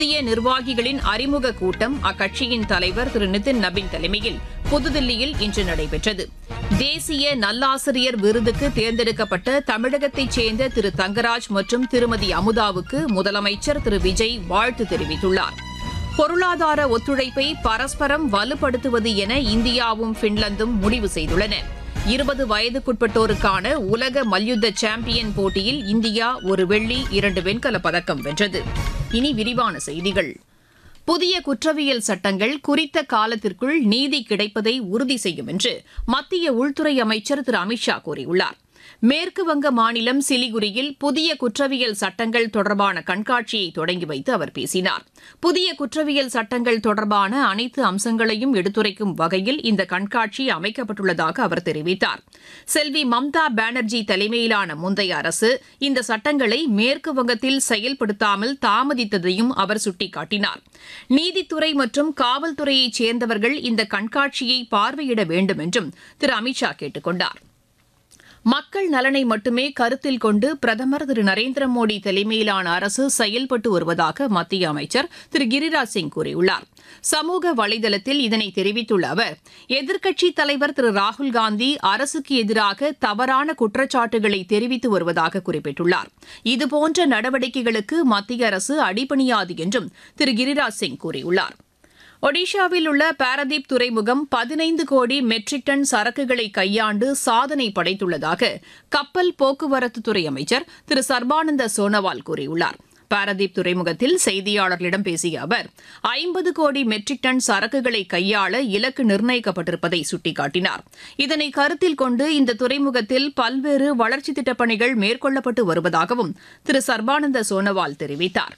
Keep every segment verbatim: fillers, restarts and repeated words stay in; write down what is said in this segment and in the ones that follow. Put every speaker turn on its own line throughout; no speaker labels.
புதிய நிர்வாகிகளின் அறிமுக கூட்டம் அக்கட்சியின் தலைவர் திரு நிதின் நபீன் தலைமையில் புதுதில்லியில் இன்று நடைபெற்றது. தேசிய நல்லாசிரியர் விருதுக்கு தேர்ந்தெடுக்கப்பட்ட தமிழகத்தைச் சேர்ந்த திரு தங்கராஜ் மற்றும் திருமதி அமுதாவுக்கு முதலமைச்சர் திரு விஜய் வாழ்த்து தெரிவித்துள்ளார். பொருளாதார ஒத்துழைப்பை பரஸ்பரம் வலுப்படுத்துவது என இந்தியாவும் பின்லாந்தும் முடிவு செய்துள்ளன. இருபது வயதுக்குட்பட்டோருக்கான உலக மல்யுத்த சாம்பியன் போட்டியில் இந்தியா ஒரு வெள்ளி இரண்டு வெண்கலப் பதக்கம் வென்றது. இனி விரிவான செய்திகள். புதிய குற்றவியல் சட்டங்கள் குறித்த காலத்திற்குள் நீதி கிடைப்பதை உறுதி செய்யும் என்று மத்திய உள்துறை அமைச்சர் திரு அமித்ஷா கூறியுள்ளார். மேற்குவங்க மாநிலம் சிலிகுரியில் புதிய குற்றவியல் சட்டங்கள் தொடர்பான கண்காட்சியை தொடங்கி வைத்து அவர் பேசினார். புதிய குற்றவியல் சட்டங்கள் தொடர்பான அனைத்து அம்சங்களையும் எடுத்துரைக்கும் வகையில் இந்த கண்காட்சி அமைக்கப்பட்டுள்ளதாக அவர் தெரிவித்தார். செல்வி மம்தா பானர்ஜி தலைமையிலான முந்தைய அரசு இந்த சட்டங்களை மேற்குவங்கத்தில் செயல்படுத்தாமல் தாமதித்ததையும் அவர் சுட்டிக்காட்டினார். நீதித்துறை மற்றும் காவல்துறையைச் சேர்ந்தவர்கள் இந்த கண்காட்சியை பார்வையிட வேண்டும் என்றும் திரு அமித்ஷா கேட்டுக் கொண்டார். மக்கள் நலனை மட்டுமே கருத்தில் கொண்டு பிரதமர் திரு நரேந்திர மோடி தலைமையிலான அரசு செயல்பட்டு வருவதாக மத்திய அமைச்சர் திரு கிரிராஜ் சிங் கூறியுள்ளார். சமூக வலைதளத்தில் இதனை தெரிவித்துள்ள அவர், எதிர்க்கட்சித் தலைவர் திரு ராகுல்காந்தி அரசுக்கு எதிராக தவறான குற்றச்சாட்டுகளை தெரிவித்து வருவதாக குறிப்பிட்டுள்ளார். இதுபோன்ற நடவடிக்கைகளுக்கு மத்திய அரசு அடிபணியாது என்றும் திரு கிரிராஜ் சிங் கூறியுள்ளார். ஒடிஷாவில் உள்ள பாரதீப் துறைமுகம் பதினைந்து கோடி மெட்ரிக் டன் சரக்குகளை கையாண்டு சாதனை படைத்துள்ளதாக கப்பல் போக்குவரத்துத்துறை அமைச்சர் திரு சர்பானந்த சோனோவால் கூறியுள்ளார். பாரதீப் துறைமுகத்தில் செய்தியாளர்களிடம் பேசிய அவர், ஐம்பது கோடி மெட்ரிக் டன் சரக்குகளை கையாள இலக்கு நிர்ணயிக்கப்பட்டிருப்பதை சுட்டிக்காட்டினார். இதனை கருத்தில் கொண்டு இந்த துறைமுகத்தில் பல்வேறு வளர்ச்சித் திட்டப் பணிகள் மேற்கொள்ளப்பட்டு வருவதாகவும் திரு சர்பானந்த சோனோவால் தெரிவித்தார்.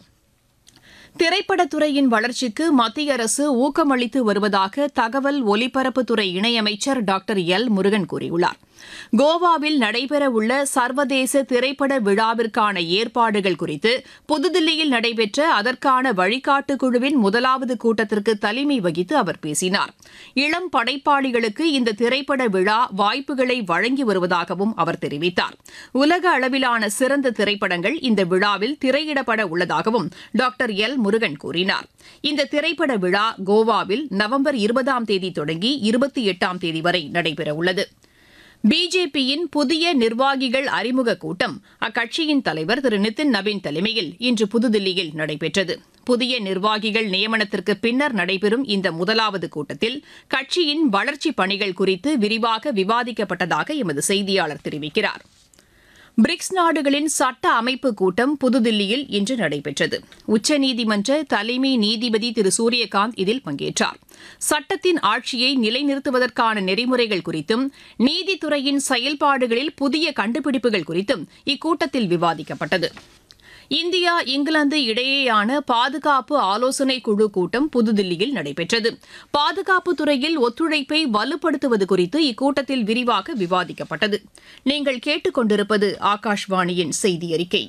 திரைப்படத்துறையின் வளர்ச்சிக்கு மத்திய அரசு ஊக்கமளித்து வருவதாக தகவல் ஒலிபரப்புத்துறை இணையமைச்சர் டாக்டர் எல் முருகன் கூறியுள்ளார். கோவாவில் நடைபெறவுள்ள சர்வதேச திரைப்பட விழாவிற்கான ஏற்பாடுகள் குறித்து புதுதில்லியில் நடைபெற்ற அதற்கான வழிகாட்டு குழுவின் முதலாவது கூட்டத்திற்கு தலைமை வகித்து அவர் பேசினார். இளம் படைப்பாளிகளுக்கு இந்த திரைப்பட விழா வாய்ப்புகளை வழங்கி வருவதாகவும் அவர் தெரிவித்தார். உலக அளவிலான சிறந்த திரைப்படங்கள் இந்த விழாவில் திரையிடப்பட உள்ளதாகவும் டாக்டர் எல் முருகன் கூறினார். இந்த திரைப்பட விழா கோவாவில் நவம்பர் இருபதாம் தேதி தொடங்கி இருபத்தி எட்டாம் தேதி வரை நடைபெறவுள்ளது. பிஜேபியின் புதிய நிர்வாகிகள் அறிமுக கூட்டம் அக்கட்சியின் தலைவர் திரு நிதின் நபீன் தலைமையில் இன்று புதுதில்லியில் நடைபெற்றது. புதிய நிர்வாகிகள் நியமனத்திற்கு பின்னர் நடைபெறும் இந்த முதலாவது கூட்டத்தில் கட்சியின் வளர்ச்சிப் பணிகள் குறித்து விரிவாக விவாதிக்கப்பட்டதாக எமது செய்தியாளர் தெரிவிக்கிறார். பிரிக்ஸ் நாடுகளின் சட்ட அமைப்பு கூட்டம் புதுதில்லியில் இன்று நடைபெற்றது. உச்சநீதிமன்ற தலைமை நீதிபதி திரு சூரியகாந்த் இதில் பங்கேற்றார். சட்டத்தின் ஆட்சியை நிலைநிறுத்துவதற்கான நெறிமுறைகள் குறித்தும் நீதித்துறையின் செயல்பாடுகளில் புதிய கண்டுபிடிப்புகள் குறித்தும் இக்கூட்டத்தில் விவாதிக்கப்பட்டது. இந்தியா இங்கிலாந்து இடையேயான பாதுகாப்பு ஆலோசனைக் குழு கூட்டம் புதுதில்லியில் நடைபெற்றது. பாதுகாப்புத் துறையில் ஒத்துழைப்பை வலுப்படுத்துவது குறித்து இக்கூட்டத்தில் விரிவாக விவாதிக்கப்பட்டது. நீங்கள் கேட்டுக் கொண்டிருப்பது ஆகாஷ்வாணியின் செய்தி அறிக்கை.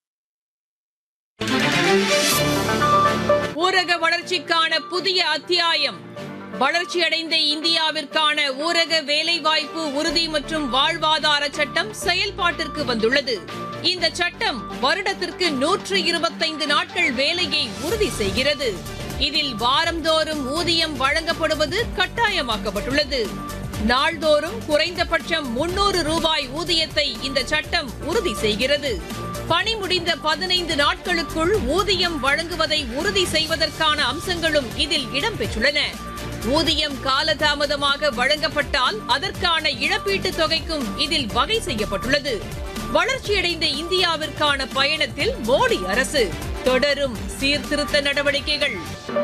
ஊரக வளர்ச்சிக்கான புதிய அத்தியாயம். வளர்ச்சியடைந்த இந்தியாவிற்கான ஊரக வேலைவாய்ப்பு உறுதி மற்றும் வாழ்வாதார சட்டம் செயல்பாட்டிற்கு வந்துள்ளது. இந்த சட்டம் வருடத்திற்கு நூற்று இருபத்தைந்து நாட்கள் வேலையை உறுதி செய்கிறது. இதில் வாரந்தோறும் ஊதியம் வழங்கப்படுவது கட்டாயமாக்கப்பட்டுள்ளது. நாள்தோறும் குறைந்தபட்சம் முன்னூறு ரூபாய் ஊதியத்தை இந்த சட்டம் உறுதி செய்கிறது. பணி முடிந்த பதினைந்து நாட்களுக்குள் ஊதியம் வழங்குவதை உறுதி செய்வதற்கான அம்சங்களும் இதில் இடம்பெற்றுள்ளன. ஊதியம் காலதாமதமாக வழங்கப்பட்டால் அதற்கான இழப்பீட்டுத் தொகைக்கும் இதில் வகை செய்யப்பட்டுள்ளது. வளர்ச்சியடைந்த இந்தியாவிற்கான பயணத்தில் மோடி அரசு தொடரும் சீர்திருத்த நடவடிக்கைகள்.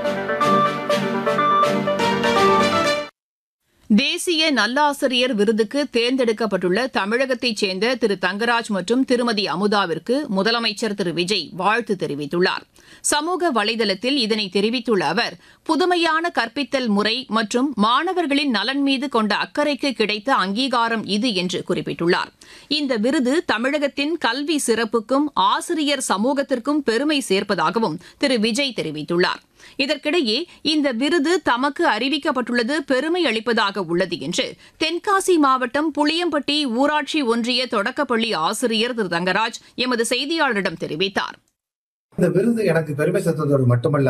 தேசிய நல்லாசிரியர் விருதுக்கு தேர்ந்தெடுக்கப்பட்டுள்ள தமிழகத்தைச் சேர்ந்த திரு தங்கராஜ் மற்றும் திருமதி அமுதாவிற்கு முதலமைச்சர் திரு விஜய் வாழ்த்து தெரிவித்துள்ளார். சமூக வலைதளத்தில் இதனை தெரிவித்துள்ள அவர், புதுமையான கற்பித்தல் முறை மற்றும் மாணவர்களின் நலன் மீது கொண்ட அக்கறைக்கு கிடைத்த அங்கீகாரம் இது என்று குறிப்பிட்டுள்ளார். இந்த விருது தமிழகத்தின் கல்வி சிறப்புக்கும் ஆசிரியர் சமூகத்திற்கும் பெருமை சேர்ப்பதாகவும் திரு விஜய் தெரிவித்துள்ளார். இதற்கிடையே இந்த விருது தமக்கு அறிவிக்கப்பட்டுள்ளது பெருமை அளிப்பதாக உள்ளது என்று தென்காசி மாவட்டம் புளியம்பட்டி ஊராட்சி ஒன்றிய தொடக்கப்பள்ளி ஆசிரியர் திரு தங்கராஜ் எமது செய்தியாளரிடம் தெரிவித்தார்.
இந்த விருது எனக்கு பெருமை சேர்த்ததோடு மட்டுமல்ல,